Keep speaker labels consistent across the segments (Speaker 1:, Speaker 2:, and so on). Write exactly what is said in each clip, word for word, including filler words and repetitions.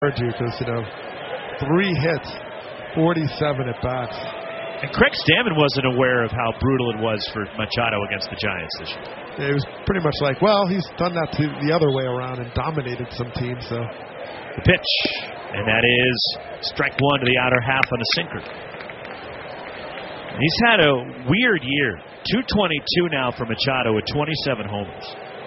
Speaker 1: because, you know, three hits, forty-seven at bats.
Speaker 2: And Craig Stammen wasn't aware of how brutal it was for Machado against the Giants this year.
Speaker 1: It was pretty much like, well, he's done that to the other way around and dominated some teams. So
Speaker 2: the pitch, and that is strike one to the outer half on a sinker. He's had a weird year. two twenty-two now for Machado with twenty-seven homers.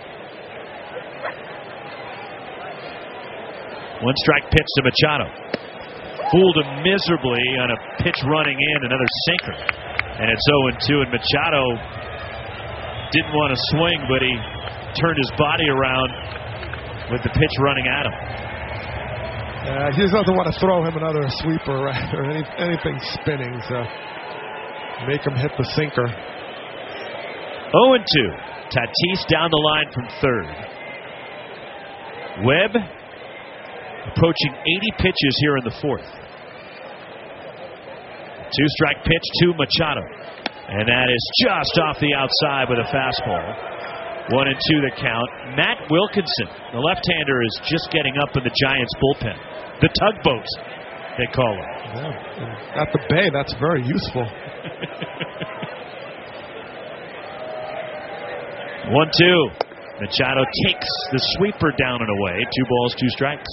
Speaker 2: One strike pitch to Machado. Fooled him miserably on a pitch running in, another sinker. And it's oh and two, and Machado didn't want to swing, but he turned his body around with the pitch running at him.
Speaker 1: Uh, he just doesn't want to throw him another sweeper right, or any, anything spinning, so make him hit the sinker.
Speaker 2: oh and two. Tatis down the line from third. Webb approaching eighty pitches here in the fourth. Two-strike pitch to Machado. And that is just off the outside with a fastball. One and two the count. Matt Wilkinson, the left-hander, is just getting up in the Giants' bullpen. The tugboat, they call him.
Speaker 1: Yeah, at the bay, that's very useful.
Speaker 2: One two. Machado takes the sweeper down and away. Two balls, two strikes.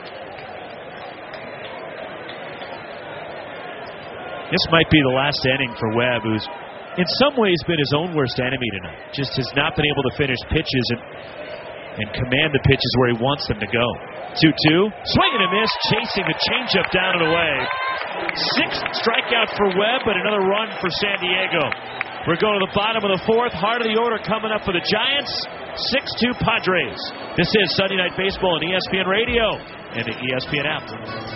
Speaker 2: This might be the last inning for Webb, who's in some ways been his own worst enemy tonight. Just has not been able to finish pitches and, and command the pitches where he wants them to go. two two. Swing and a miss, chasing the changeup down and away. Sixth strikeout for Webb, but another run for San Diego. We're going to the bottom of the fourth. Heart of the order coming up for the Giants. six two Padres. This is Sunday Night Baseball on E S P N Radio and the E S P N app.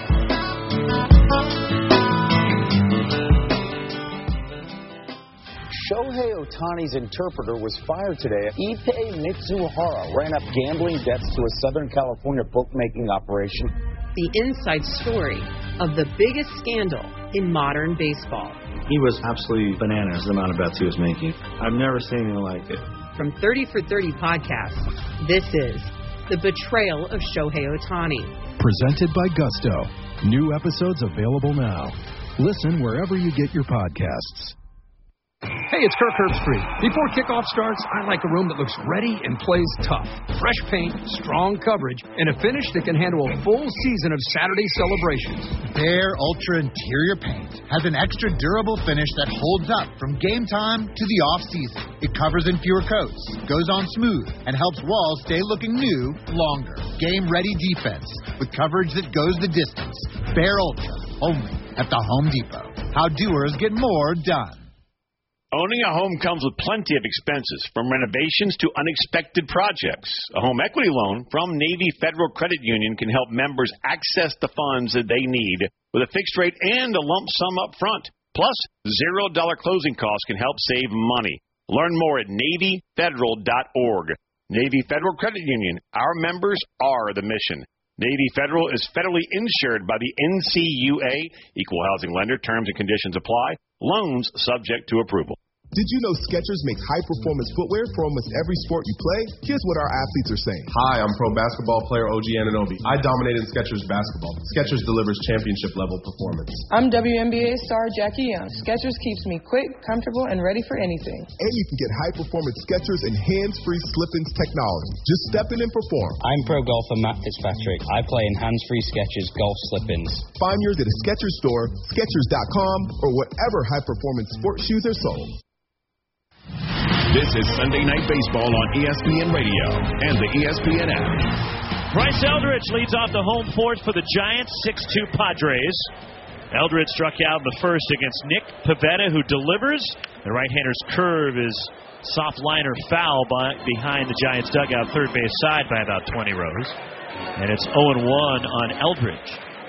Speaker 3: Shohei Ohtani's interpreter was fired today. Ippei Mitsuhara ran up gambling debts to a Southern California bookmaking operation.
Speaker 4: The inside story of the biggest scandal in modern baseball.
Speaker 5: He was absolutely bananas, the amount of bets he was making. I've never seen anything like it.
Speaker 4: From thirty for thirty Podcasts, this is The Betrayal of Shohei Ohtani.
Speaker 6: Presented by Gusto. New episodes available now. Listen wherever you get your podcasts.
Speaker 7: Hey, it's Kirk Herbstreit. Before kickoff starts, I like a room that looks ready and plays tough. Fresh paint, strong coverage, and a finish that can handle a full season of Saturday celebrations.
Speaker 8: Behr Ultra Interior Paint has an extra durable finish that holds up from game time to the off-season. It covers in fewer coats, goes on smooth, and helps walls stay looking new longer. Game-ready defense with coverage that goes the distance. Behr Ultra, only at the Home Depot. How doers get more done.
Speaker 9: Owning a home comes with plenty of expenses, from renovations to unexpected projects. A home equity loan from Navy Federal Credit Union can help members access the funds that they need with a fixed rate and a lump sum up front. Plus, zero dollar closing costs can help save money. Learn more at Navy Federal dot org. Navy Federal Credit Union. Our members are the mission. Navy Federal is federally insured by the N C U A. Equal housing lender. Terms and conditions apply. Loans subject to approval.
Speaker 10: Did you know Skechers makes high-performance footwear for almost every sport you play? Here's what our athletes are saying. Hi, I'm pro basketball player O G Anunoby. I dominate in Skechers basketball. Skechers delivers championship-level performance.
Speaker 11: I'm W N B A star Jackie Young. Skechers keeps me quick, comfortable, and ready for anything.
Speaker 10: And you can get high-performance Skechers and hands-free slip-ins technology. Just step in and perform.
Speaker 12: I'm pro golfer Matt Fitzpatrick. I play in hands-free Skechers golf slip-ins.
Speaker 10: Find yours at a Skechers store, Skechers dot com, or whatever high-performance sports shoes are sold.
Speaker 13: This is Sunday Night Baseball on E S P N Radio and the E S P N app.
Speaker 2: Bryce Eldridge leads off the home fourth for the Giants, six two Padres. Eldridge struck out in the first against Nick Pivetta, who delivers. The right-hander's curve is soft liner foul by, behind the Giants' dugout, third base side by about twenty rows. And it's oh and one on Eldridge.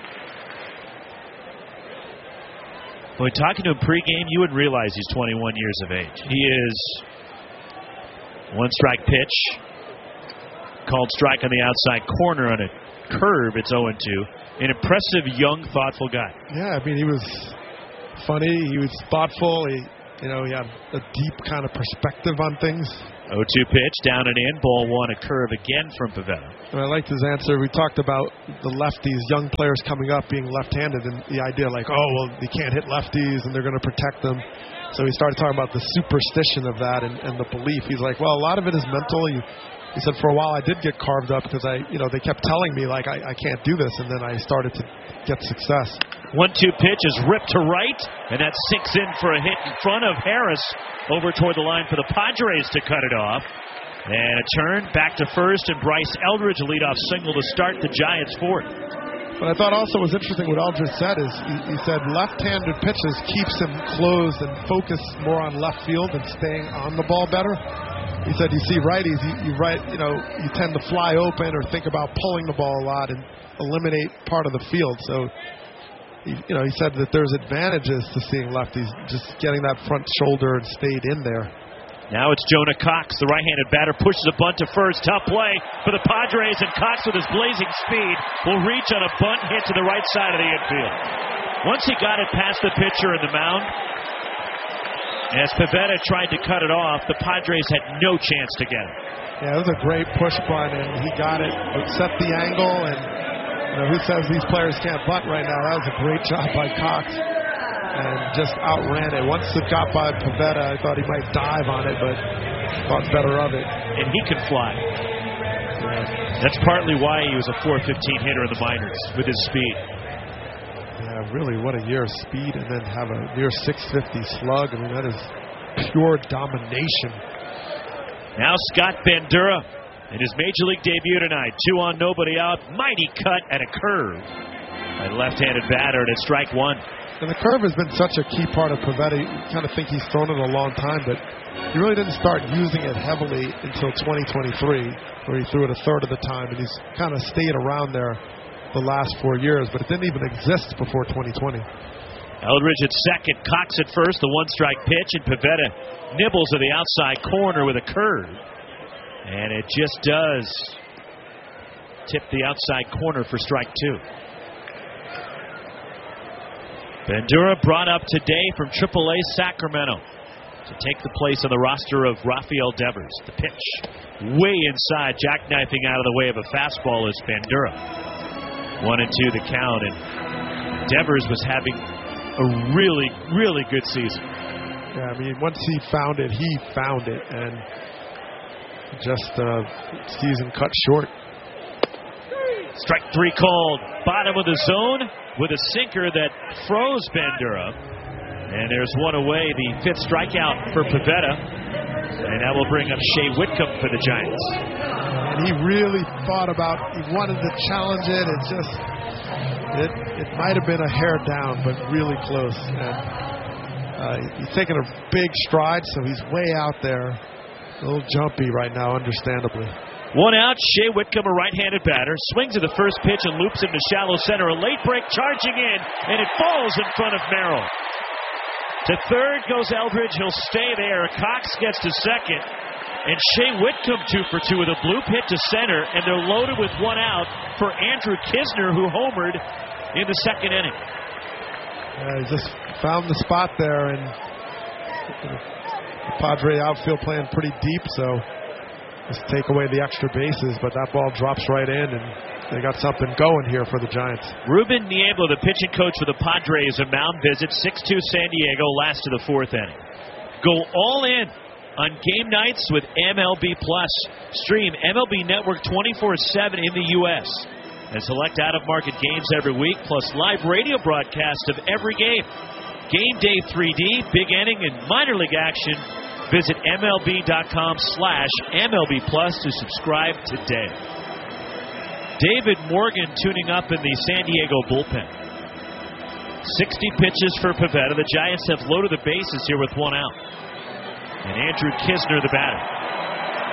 Speaker 2: Boy, talking to him pregame, you wouldn't realize he's twenty-one years of age. He is one strike pitch. Called strike on the outside corner on a curve. It's oh and two. An impressive, young, thoughtful guy.
Speaker 1: Yeah, I mean, he was funny. He was thoughtful. He You know, he had a deep kind of perspective on things.
Speaker 2: oh two pitch, down and in. Ball one, a curve again from Pivetta.
Speaker 1: And I liked his answer. We talked about the lefties, young players coming up being left-handed, and the idea like, oh, well, you can't hit lefties, and they're going to protect them. So he started talking about the superstition of that and, and the belief. He's like, well, a lot of it is mental. He, he said, for a while I did get carved up because I, you know, they kept telling me, like, I, I can't do this, and then I started to get success.
Speaker 2: one two pitch is ripped to right, and that sinks in for a hit in front of Harris over toward the line for the Padres to cut it off. And a turn back to first, and Bryce Eldridge, a leadoff single to start the Giants' fourth.
Speaker 1: What I thought also was interesting what Eldridge said is he, he said left-handed pitches keeps him closed and focused more on left field and staying on the ball better. He said you see righties, you, you right, you know, you tend to fly open or think about pulling the ball a lot and eliminate part of the field. So, he, you know, he said that there's advantages to seeing lefties, just getting that front shoulder and stayed in there.
Speaker 2: Now it's Jonah Cox, the right-handed batter, pushes a bunt to first. Tough play for the Padres, and Cox with his blazing speed will reach on a bunt hit to the right side of the infield. Once he got it past the pitcher in the mound, as Pivetta tried to cut it off, the Padres had no chance to get it.
Speaker 1: Yeah, it was a great push bunt, and he got it, set the angle, and you know, who says these players can't bunt right now? That was a great job by Cox. And just outran it. Once it got by Pivetta, I thought he might dive on it, but thought better of it.
Speaker 2: And he can fly. Yeah. That's partly why he was a four fifteen hitter in the minors, with his speed.
Speaker 1: Yeah, really, what a year of speed, and then have a near six fifty slug. I mean, that is pure domination.
Speaker 2: Now Scott Bandura in his major league debut tonight. Two on, nobody out. Mighty cut and a curve. A left-handed batter to strike one.
Speaker 1: And the curve has been such a key part of Pivetta. You kind of think he's thrown it a long time, but he really didn't start using it heavily until twenty twenty-three, where he threw it a third of the time, and he's kind of stayed around there the last four years, but it didn't even exist before twenty twenty.
Speaker 2: Eldridge at second, Cox at first, the one-strike pitch, and Pivetta nibbles to the outside corner with a curve. And it just does tip the outside corner for strike two. Bandura brought up today from triple A Sacramento to take the place on the roster of Rafael Devers. The pitch way inside, jackknifing out of the way of a fastball is Bandura. One and two the count, and Devers was having a really, really good season.
Speaker 1: Yeah, I mean, once he found it, he found it, and just uh, season cut short.
Speaker 2: Strike three called, bottom of the zone with a sinker that froze Bandura. And there's one away, the fifth strikeout for Pivetta. And that will bring up Shea Whitcomb for the Giants.
Speaker 1: And he really thought about, he wanted to challenge it. It just, it, it might have been a hair down, but really close. And uh, he's taking a big stride, so he's way out there. A little jumpy right now, understandably.
Speaker 2: One out, Shea Whitcomb, a right-handed batter, swings at the first pitch and loops into shallow center. A late break charging in, and it falls in front of Merrill. To third goes Eldridge. He'll stay there. Cox gets to second, and Shea Whitcomb two for two with a bloop hit to center, and they're loaded with one out for Andrew Kisner, who homered in the second inning.
Speaker 1: Uh, he just found the spot there, and the Padre outfield playing pretty deep, so just take away the extra bases, but that ball drops right in, and they got something going here for the Giants.
Speaker 2: Ruben Niebla, the pitching coach for the Padres, a mound visit, six two San Diego, last to the fourth inning. Go all in on game nights with M L B Plus. Stream M L B Network twenty-four seven in the U S and select out-of-market games every week, plus live radio broadcast of every game. Game day three D, big inning, and minor league action. Visit MLB.com slash MLB Plus to subscribe today. David Morgan tuning up in the San Diego bullpen. sixty pitches for Pivetta. The Giants have loaded the bases here with one out. And Andrew Kisner, the batter.